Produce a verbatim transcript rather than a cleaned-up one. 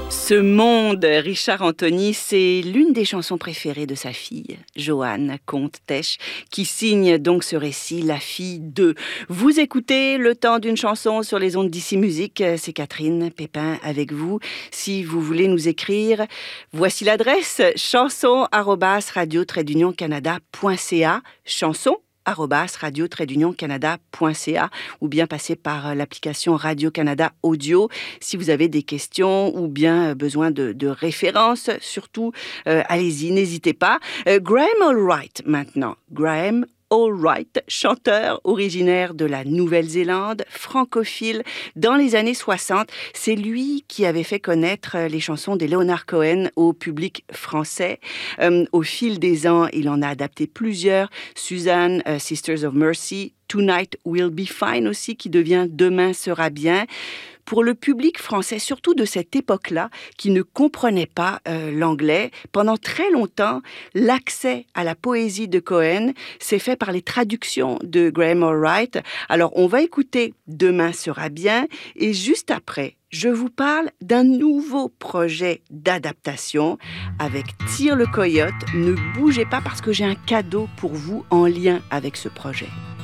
Ce monde, Richard Anthony, c'est l'une des chansons préférées de sa fille, Joanne Comte-Tesch, qui signe donc ce récit, La fille de. Vous écoutez Le temps d'une chanson sur les ondes d'Ici Musique. C'est Catherine Pépin avec vous. Si vous voulez nous écrire, voici l'adresse chanson arobase radio trait d'union canada point c a. Chanson arobase radio trait d'union canada point c a ou bien passer par l'application Radio-Canada Audio si vous avez des questions ou bien besoin de, de références. Surtout, euh, allez-y, n'hésitez pas. Euh, Graham Allwright maintenant. Graham Allwright, chanteur originaire de la Nouvelle-Zélande, francophile dans les années soixante. C'est lui qui avait fait connaître les chansons des Leonard Cohen au public français. Euh, au fil des ans, il en a adapté plusieurs. Suzanne, uh, Sisters of Mercy, Tonight Will Be Fine aussi, qui devient Demain sera bien. Pour le public français, surtout de cette époque-là, qui ne comprenait pas euh, l'anglais, pendant très longtemps, l'accès à la poésie de Cohen s'est fait par les traductions de Graham Allwright. Alors, on va écouter Demain sera bien, et juste après, je vous parle d'un nouveau projet d'adaptation avec Tire le Coyote. Ne bougez pas parce que j'ai un cadeau pour vous en lien avec ce projet.